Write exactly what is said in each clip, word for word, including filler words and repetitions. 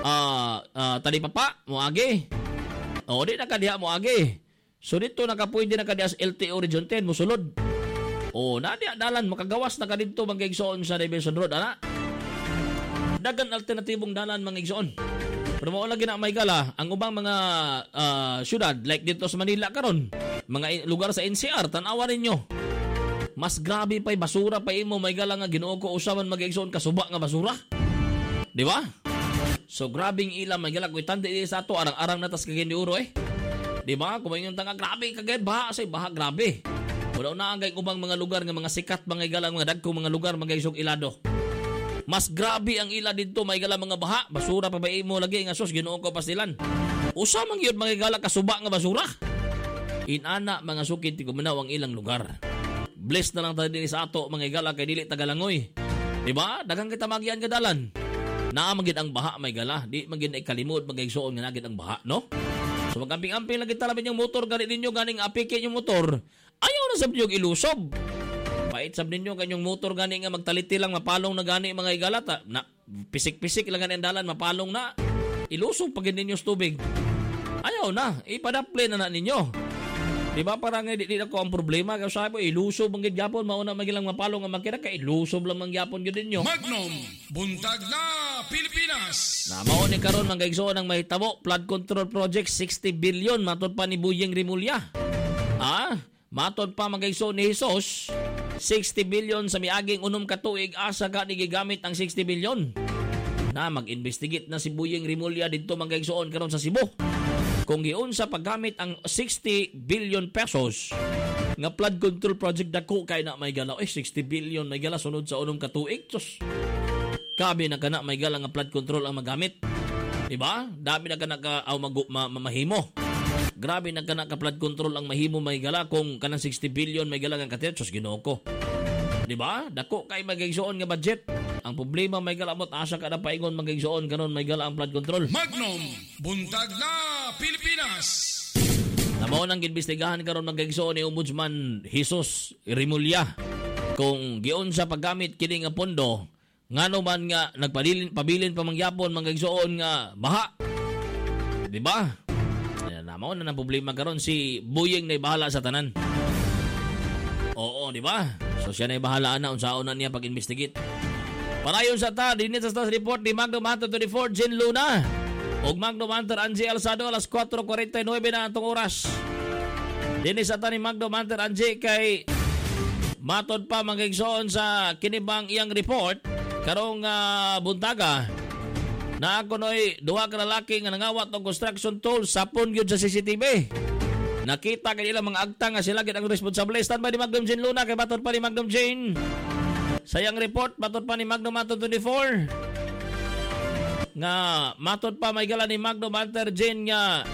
ah uh, talipapa mo agi. O di na kadiha mo agi. So dito nakapwede na kadiha sa L T O Region ten mosulod. O na di dalan makagawas na kadidto magigsoon sa Division Road ana. Dagan alternatibong dalan mangigsoon. Pero mo lagi na may gala ang ubang mga uh, syudad like dito sa Manila karon, mga lugar sa N C R tan-awa ninyo. Mas grabe pa'y basura pa imo may gala nga Ginoo ko usaman magigsoon kasuba nga basura. Di ba? So grabing ila may gala ko tandi sa ato arang-arang natas kagin di uro eh. Di ba? Kung yung tanga grabe kagay baha say baha grabe. Wala na ang ubang mga lugar nga mga sikat mga galang mga dagkong mga lugar magaysog ilado. Mas grabe ang ila dito may gala mga baha, basura pa ba imo lagi nga sus Ginoo ko pastilan. Usa man gyud mga gala kasuba nga basura. Inana mga sukid ti guminaw ang ilang lugar. Bless na lang tayo din sa ato mga gala kay dili tagalangoy. Di ba? Daghang kita magian nga dalan. Naa magid ang baha may gala, di magid ay kalimod magaysoon nga nagid ang baha, no? So magamping-amping lagi talabin yung motor gani ninyo ganing apikin yung motor. Ayaw na sab niyo ilusob. Pait sab ninyo kanyong motor gani nga magtaliti lang mapalong na gani mga igalata. Na pisik-pisik lang ang dalan mapalong na. Ilusob pag ninyo sa tubig. Ayaw na, ipadaple na na ninyo. Di ba parang di, di ako ang problema kasi sabi ilusob ang gyapon mauna magilang mapalong nga makita kay ilusob lang ang gyapon gyud ninyo. Magnum buntag na Pilipinas. Na mao ni karon manggaigsoon ang mahitabo flood control project sixty billion matud pa ni Buyeng Rimulya. Ah, matud pa manggaigsoon ni Jesus sixty billion sa miaging unom ka tuig asa ka ni gigamit ang sixty billion. Na mag-investigate na si Buyeng Rimulya didto manggaigsoon karon sa Cebu. Kung giun sa paggamit ang sixty billion pesos nga flood control project dako kay na may galaw eh sixty billion may gala sunod sa unom ka tuig tos kabi na kana may gala nga flood control ang magamit, di ba? Dami na kana ka aw mag ma, ma, mahimo. Grabe na kana ka flood control ang mahimo may gala kung kanang sixty billion may gala nga katetsos Ginoo ko. Di ba? Dako kay magigsoon nga budget. Ang problema may gala mo't asa ka na paingon magigsoon kanon may gala ang flood control. Magnum buntag na Pilipinas. Namo nang ginbestigahan karon magigsoon ni Ombudsman Jesus Rimulya kung giun sa paggamit kini nga pondo ngano man nga nagpabilin pabilin pa mangyapon magigsoon nga baha. Di ba? Namo na nang problema karon si Buyeng na bahala sa tanan. Oo, di ba? So siya na bahala na unsaon na niya pag-investigate. Parayon sa ta, dinit sa status report ni Magno Hunter twenty-four, Jen Luna. O Magno Hunter Angie Alzado, alas four forty-nine na itong oras. Dinit sa ta ni Magno Hunter Angie kay matod pa magigsoon sa kinibang iyang report. Karong uh, buntaga, na ako no'y duha ka lalaki nga nangawat ng construction tools sapon yun sa C C T V. Nakita ka nila mga agta nga sila gid ang responsable. Stand by ni Magno Jen Luna kay matod pa ni Magno Jen. Sayang report, matod pa ni Magno Hunter twenty-four. Nga, matod pa may gala ni Magno Hunter Jen nga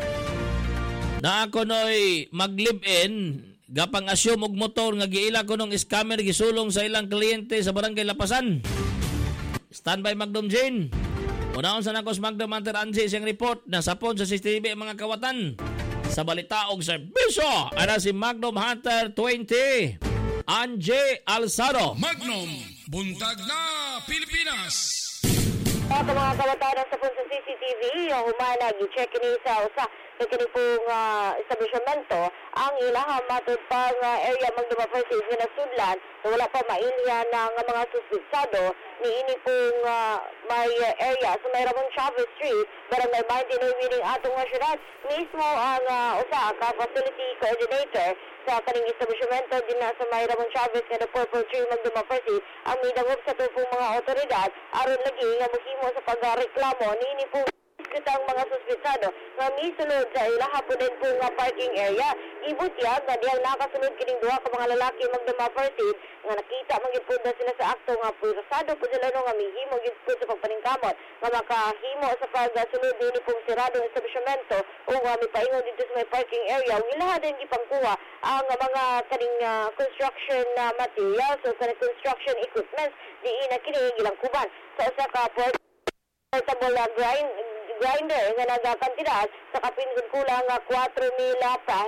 na ako no'y mag-live-in, gapang assume og motor nga giila ko nung scammer gisulong sa ilang kliyente sa barangay Lapasan. Stand by Magno Jen. Unaon sa nakos Magno Hunter Angie siyang report na sapon sa C C T V mga kawatan. Sa balita og serbisyo, ara si Magno Hunter twenty. Angie Alzado. Magnum buntag na Pilipinas. Sa mga kawatanan sa punso C C T V, yung humana gi-check ni sa usa kini pong uh, establishmento ang ilahang matud pa nga area Magduma First nga nasudlan wala pa mainya ng mga suspitsado ni ini pong uh, may area sa may Ramon Chavez Street barangay nineteen winning atong nga syudad mismo ang uh, usa ka facility coordinator sa kaning establishmento din na sa may Ramon Chavez nga Purple Tree Magduma First ang midangop sa tupong mga otoridad aron lagi nga mohimo sa pagreklamo ni ini pong kitang mga suspitsado nga misulod sa ilaha po din po nga parking area. Ibutyag na diyang nakasunod kining duha ka mga lalaki Magduma First nga nakita magipod na sila sa akto nga purasado po sila no nga mihimo gipod sa pagpaningkamot nga makahimo sa pagsunod din pong siradong establishmento o nga may paingon dito sa may parking area. Ug ilaha din gipangkuha ang mga kaning uh, construction uh, materials o kaning construction equipment diin na kini ilang kuban sa usa ka portable uh, grind grinder nga nagakantidad sa kapinsun kulang nga four mil pesos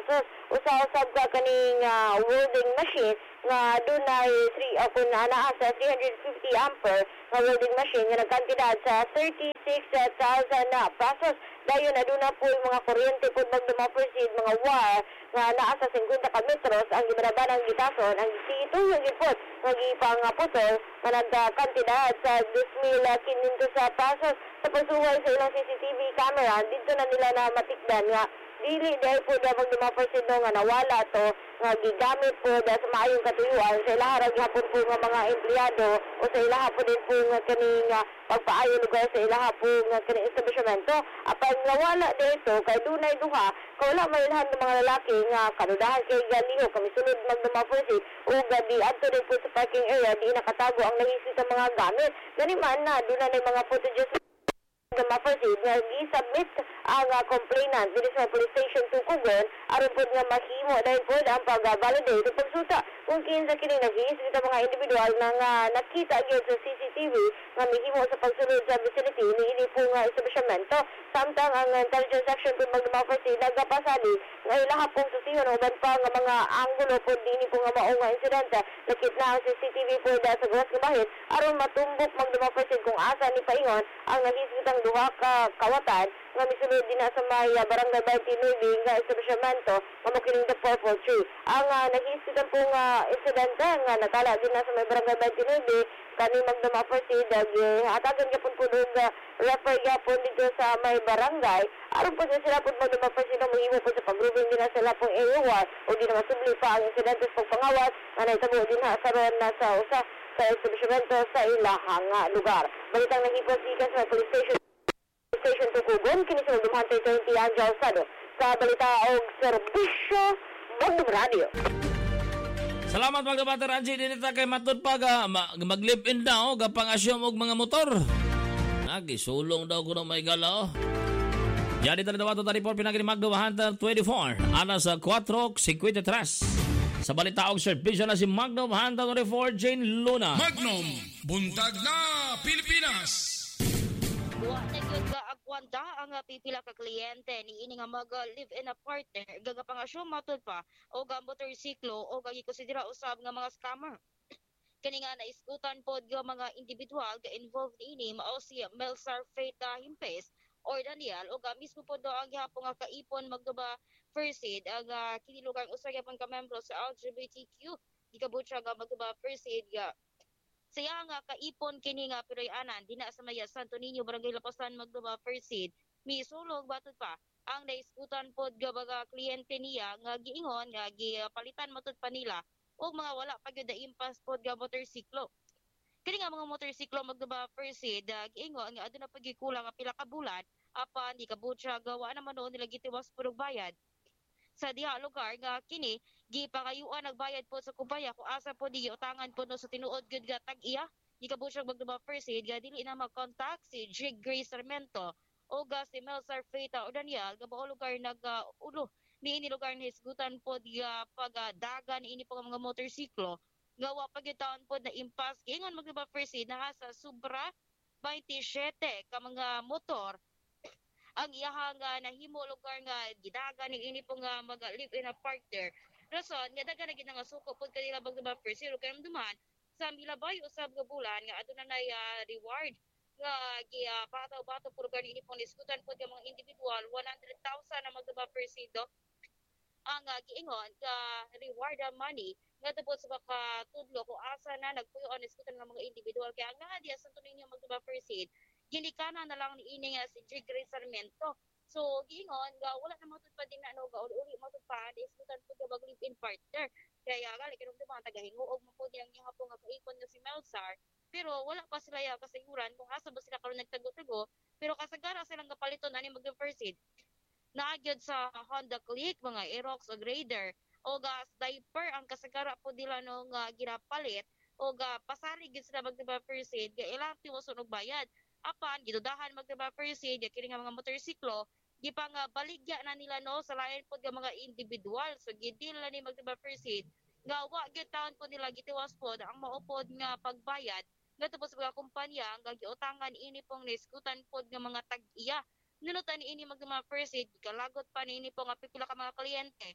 usa-usab ka kaning uh, welding machine nga dunay three o kun anaa sa three hundred fifty ampere nga welding machine nga nagkantidad sa thirty-six thousand na pesos. Dayon aduna po yung mga kuryente po magduma-proceed mga wire nga naa sa fifty ka metros ang gibarabanang gitason ang situyo gipot nga gipang putol nga nagkantidad sa two thousand five hundred pesos. Sa pagsuway sa ilang C C T V camera dito na nila na matikdan nga dili dahil po daw magduma-proceed nga nawala to nga gigamit po dahil sa maayong katuyuan sa ilaha hapon po nga mga empleyado o sa ilaha po din po nga kaning uh, pagpaayo lugar sa ilaha po nga kaning establishmento. Apang nawala dito kay dunay duha kay wala mailhan ng mga lalaki nga kanudahan kay ganiho kami sunod magduma-proceed o gadi adto din po sa parking area di nakatago ang nahisit ang mga gamit. Gani man na dunay na mga footages na ma-proceed nga gi-submit ang uh, complainant dito sa police station to Kugon aron po nga mahimo dahil po ang pag-validate o pagsuta kung kinsa kini nag-iisip sa mga individual na nga nakita gyud sa C C T V nga mahimo sa pagsunod sa vicinity niini po nga establishmento. Samtang ang intelligence section po mag-ma-proceed nagapasali nga ilaha pong susihon uban pa nga mga anggulo po dinhi po nga mao nga insidente nakit na ang C C T V po dahil sa gawas nga bahin aron matumbok mag-ma-proceed kung asa ni paingon ang nahisitang duha ka kawatan nga misulod din na sa may uh, barangay twenty-nine nga establishmento nga makining the Purple Tree. Ang uh, nahisitan po nga insidente nga natala din na sa may barangay twenty-nine kani magdama-proceed uh, hatagan gyapon po doon uh, refer gyapon dito sa may barangay aron po sila po magdama-proceed na mahimo po sa pag-grouping din na sila pong area o di na masubli pa ang insidente sa pagpangawas nga naitabo din na sa ron na sa usa sa establishmento sa ilahang uh, lugar. Balitang nagipasikan sa police station Station Tukugon, kini sa Dumante twenty Angel Sado. Sa balita o serbisyo, Bagdong Radio. Salamat mga kabater Angie, dinita kay matod pa ga mag-live-in daw, gapang asyom og mga motor. Nagisulong daw ko na may gala. Yan dito na daw ito report pinagin Magdo Hunter twenty-four, ana sa four fifty-three. Sa balita og serbisyo na si Magno Hunter twenty-four, Jane Luna. Magnum, buntag na Pilipinas. Wa na gyud ka agwanta ang uh, pipila ka kliyente ni ini nga mag uh, live in a partner gagapangasyon matod pa o ga motorsiklo o ga gikonsidera usab nga mga scammer. Kani nga naiskutan pod nga mga individual ga involved ini mao si Melsar Feta Himpes or Daniel o ga mismo pod ang gihapon nga kaipon magduba first aid ang uh, kini lugar usa gyapon ka membro sa L G B T Q gikabutsa ga magduba first aid ga saya nga kaipon kini nga pero anan dina sa Maya Santo Niño Barangay Lapasan magduba first aid misulog batud pa ang naiskutan pod nga baga kliyente niya nga giingon nga gipalitan matud pa nila og mga wala pa gyud impas pod nga motorsiklo. Kini nga mga motorsiklo magduba first aid uh, giingon nga aduna pa gikulang nga pila ka bulan apan di kabutsa gawa naman noon nila gitiwas pud og bayad. Sa diha lugar nga kini gipangayuan nagbayad po sa kumpanya kung asa po di utangan po no sa tinuod gud nga tag-iya gikabot siya magduba first aid ga dili na mag-contact si Jig Grace Sarmiento o ga si Melsar Feta o Daniel ga bao lugar nag uh, ulo ni ini lugar na hisgutan po di uh, pagdagan uh, ini po mga motorsiklo gawa pagitaon po na impas ingon magduba first aid na sa Subra twenty-seven ka mga motor ang iyahang uh, nahimo lugar nga gidagan ni ini po nga mag live in a park there. Rason nga dagan na gid nga suko pod kanila magduba first aid kay duman sa milabay usab nga bulan nga aduna nay uh, reward nga gi uh, bataw-bataw puro gani ini pong diskutan pod nga mga individual one hundred thousand na magduba first aid ang uh, giingon ka reward ang money nga tupod sa baka tudlo kung asa na nagpuyo ang diskutan nga mga individual kaya nga diya sa tunin niya magduba first aid ginikana na lang ni ini nga si Jig Grace Sarmiento. So giingon nga wala na matud pa din na no ga uli matud pa diskutan pud nga bag live in partner. Kaya gali kanang mga tagahinguog mo pud yang gihapon nga kaikon nga si Melsar pero wala pa sila ya kasiguran kung asa ba sila karon nagtago-tago pero kasagara silang gapaliton ani mag first aid. Naagyod sa Honda Click mga Aerox o Raider o gas diaper ang kasagara po nila no nga ginapalit o ga pasalig gid sila mag first aid ga ilang tiwason og bayad. Apan gidudahan magdiba first aid kini nga mga motorsiklo gipang uh, baligya na nila no sa lain pod nga mga individual so gidil na ni magdiba first aid nga wa gyud taon po nila gitiwas pod ang maupod nga pagbayad nga tupos sa mga kumpanya nga giutangan ini pong niskutan pod nga mga tag-iya nunutan ini magdiba first aid gikalagot pa ni ini po nga pipila ka mga kliyente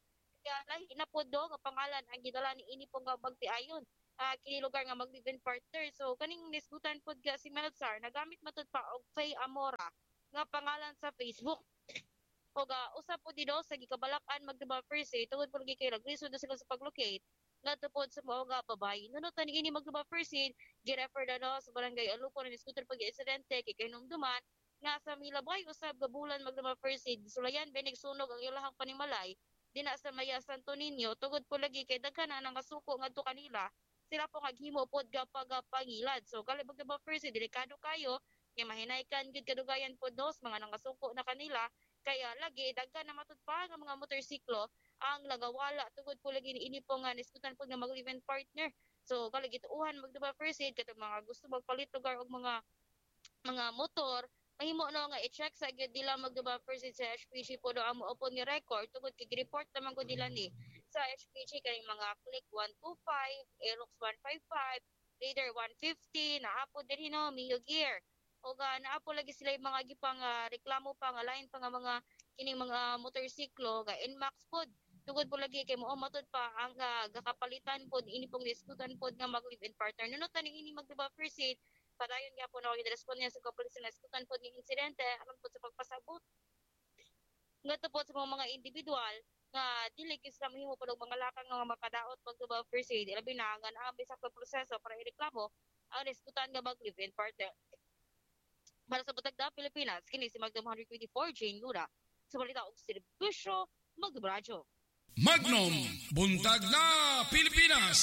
Kaya lahi na po do nga pangalan ang gidala ni ini po nga magtiayon. Uh, kini lugar nga mag-live-in partner. So kaning nisgutan pod ga si Melzar nagamit matud pa og Faye Amora nga pangalan sa Facebook. O ga usa po dito sa gikabalakan magduba first eh tungod po lagi kay naglisod na sila sa paglocate nga tupod sa mga nga babae. Nunutan ni ini magduba first eh gi-refer na no sa barangay Alupo na nisgutan pag insidente kay kinumduman nga sa Milabay usab ga bulan magduba first eh sulayan benig sunog ang ilahang panimalay dina sa Maya Santo Niño tungod po lagi kay daghanan ang kasuko ngadto kanila sila po kaghimo pod ga pagapangilad. So kali magduba first eh delikado kayo kay mahinaykan gid kadugayan pod dos mga nangasuko na kanila. Kaya lagi daghan na matud pa nga mga motorsiklo ang lagawala tungod po lagi ni ini po nga nisgutan po nga mag-event partner. So kali gituuhan magduba first aid katong mga gusto magpalit lugar og mga mga motor mahimo no nga i-check sa gyud nila magduba first aid sa H P G po do ang moupon ni record tungod kay report naman ko nila ni sa H P G kaning mga click one two five, Aerox one fifty-five, Raider one fifty, naapo din no Mio Gear. O ga naapo lagi sila yung mga gipang uh, reklamo pa nga lain pa nga mga kining mga motorsiklo ga Nmax pod tugod po lagi kay mo matod pa ang uh, gakapalitan pod ini pong diskutan pod nga mag-live-in partner nunutan ning ini magduba first aid padayon gyapon ako gi-respond niya sa kapulis na diskutan pod ning insidente aron pod sa pagpasabot ngadto pod sa mga individual nga dili gyud sila mahimo pod og mga lakang nga makadaot magduba first aid labi na nga naa bisag proseso para ireklamo ang diskutan nga mag-live-in partner. Para sa Butag na Pilipinas, kini si Magnum one twenty-four, Jane Lura. Sa balita og serbisyo, Magnum Radio. Magnum, Buntag na Pilipinas.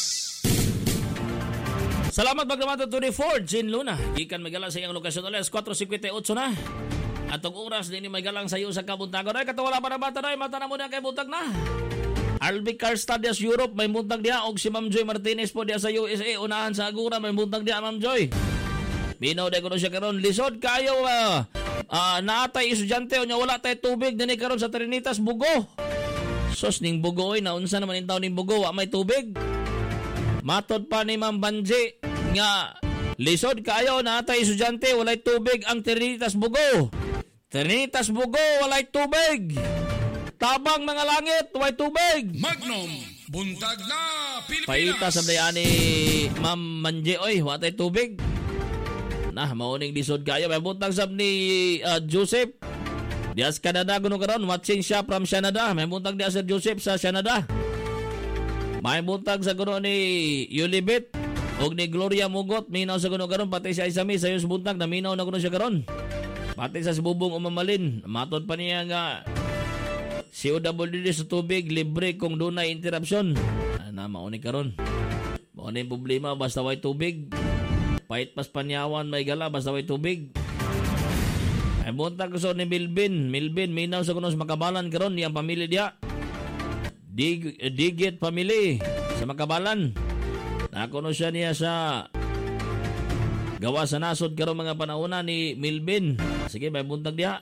Salamat Magnum one twenty-four, Jane Luna. Gikan magala sa iyang lokasyon ulit, four fifty-eight na. Atong oras din ni magalang sa iyo sa kabuntagon. Ay, katawala pa na bata na, mata na muna kay buntag na. Albi Car Studios Europe, may buntag diya. Og si Ma'am Joy Martinez po diya sa U S A. Unahan sa Agura, may buntag diya, Ma'am Joy. Minaw de kuno siya karon lisod kayo uh, uh, naatay estudyante o nya wala tay tubig dinhi karon sa Trinitas Bugo. Sos ning Bugo oy naunsa naman in taon ning Bugo wa may tubig. Matod pa ni Ma'am Banji nga lisod kayo naatay estudyante walay tubig ang Trinitas Bugo. Trinitas Bugo walay tubig. Tabang mga langit walay tubig. Magnum Buntag na Pilipinas. Paita sa dayani Ma'am Banji oy wa tay tubig. Nah, mauning lisod kayo. May buntag sab ni uh, Joseph. Dias Canada kuno karon watching siya from Canada. May buntag diya Sir Joseph sa Canada. May buntag sa kuno ni Yulibet og ni Gloria Mugot. Minaw sa kuno karon pati siya isami sa yung buntag na minaw na kuno siya karon. Pati sa Sibubong umamalin. Matod pa niya nga C O W D sa tubig libre kung dunay interruption. Na mauning karon. Mauning problema basta way tubig. Pahit pas panyawan may gala basta way tubig. Ay buntag ko so ni Milbin. Milbin, minaw sa kunos Makabalan karon niyang pamilya diya. Dig, digit family sa Makabalan. Nakuno siya niya sa gawa sa nasod karon mga panahona ni Milbin. Sige, may buntag diya.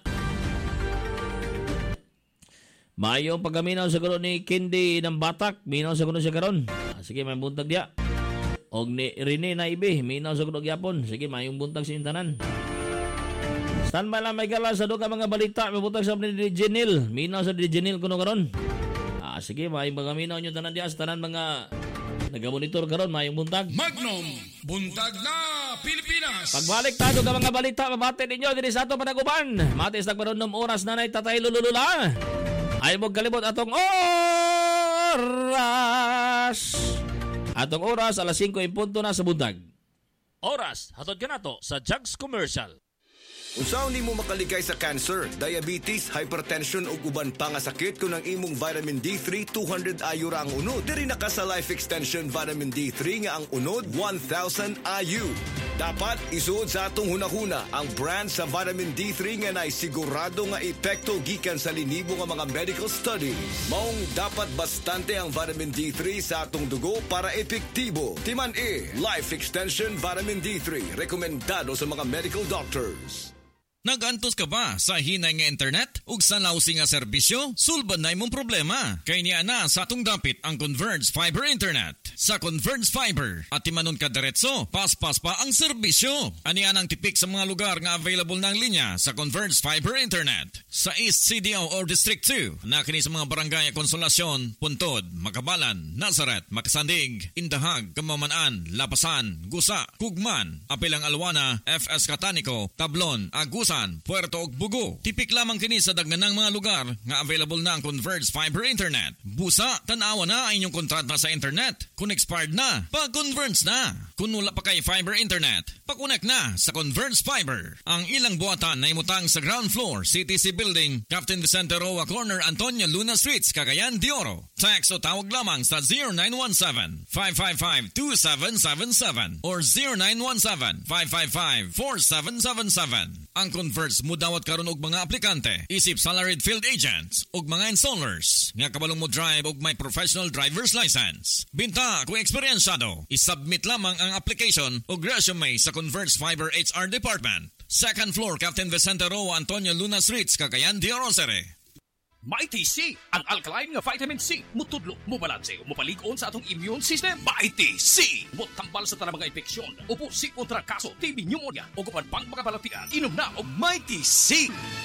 Mayong pagaminaw sa karon ni Kindi ng Batak. Minaw sa kunos siya karon. Sige, may buntag diya. Og ni Rene na ibi, minaw sa kudog yapon. Sige, mayong buntag sa intanan. Stand by lang may gala sa doka mga balita. May buntag sa ni Jenil. Minaw sa Jenil kuno karon. Ah, sige, mayong mga minaw nyo tanan diya sa tanan mga nagamonitor karon, mayong buntag. Magnum, Buntag na Pilipinas. Pagbalik tayo ka mga balita, mabati ninyo diri sa ato panaguban. Matis nagparonom oras na nay tatay lululula. Ay mo kalibot atong oras. Atong oras, alas singko in punto na sa buntag. Oras, hatod ka na to sa Jugs Commercial. Unsaon nimo makaligay sa cancer, diabetes, hypertension ug uban pa nga sakit kung ang imong vitamin D three two hundred I U ra ang unod. Diri na ka sa Life Extension Vitamin D three nga ang unod one thousand I U. Dapat isuod sa atong hunahuna ang brand sa vitamin D three nga nay sigurado nga epekto gikan sa linibo nga mga medical studies. Maong dapat bastante ang vitamin D three sa atong dugo para epektibo. Timan e, Life Extension Vitamin D three, rekomendado sa mga medical doctors. Nagantos ka ba sa hinay nga internet? Ug sa lausi nga serbisyo? Sulban na imong problema. Kay niya na sa atong dapit ang Converge Fiber Internet. Sa Converge Fiber, at timanon ka diretso, paspas pa ang serbisyo. Anian ang tipik sa mga lugar nga available ng linya sa Converge Fiber Internet. Sa East C D O or District two, na kini sa mga barangay Konsolasyon, Puntod, Makabalan, Nazareth, Makasandig, Indahag, Kamamanaan, Lapasan, Gusa, Kugman, Apilang Alwana, F S Catanico, Tablon, Agusan, Puerto ug Bugo. Tipik lamang kini sa daghanang mga lugar nga available na ang Converge Fiber Internet. Busa, tan-awa na ang inyong kontrata sa internet. Kung expired na, pag-converge na. Kung wala pa kay Fiber Internet, pakunek na sa Converge Fiber. Ang ilang buhatan na imutang sa ground floor, C T C Building, Captain Vicente Roa Corner, Antonio Luna Streets, Cagayan de Oro. Text o tawag lamang sa zero nine one seven, five five five, two seven seven seven or zero nine one seven, five five five, four seven seven seven. Ang Converge mudawat karon og mga aplikante, isip salaried field agents ug mga installers nga kabalong mo drive og may professional driver's license. Binta kung eksperyensado, isubmit lamang ang application ug resume sa Converge Fiber H R Department. Second floor, Captain Vicente Roa, Antonio Luna Streets, Cagayan de Oro. Mighty C, ang alkaline nga vitamin C, mutudlo, mubalanse, mupalig-on sa atong immune system. Mighty C, mutambal sa tanang mga infeksyon, upo si kontra kaso, T B pneumonia, o kupan pang mga balatian. Inom na og Mighty C.